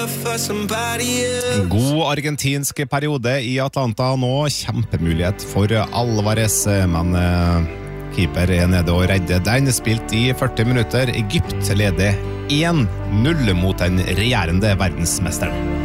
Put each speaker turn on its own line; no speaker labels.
God argentinsk periode i Atlanta nå, kjempemulighet for Alvarez, men keeper nede og redder den, spilt i 40 minutter. Egypt leder 1-0 mot den regjerende verdensmesteren.